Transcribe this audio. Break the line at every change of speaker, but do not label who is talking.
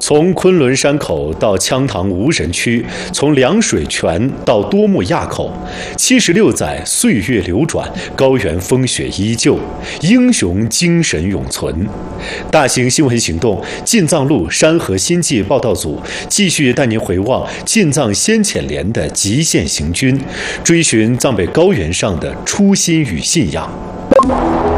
从昆仑山口到羌塘无人区，从凉水泉到多木垭口，76载岁月流转，高原风雪依旧，英雄精神永存。大型新闻行动进藏路山河新纪报道组继续带您回望进藏先遣连的极限行军，追寻藏北高原上的初心与信仰。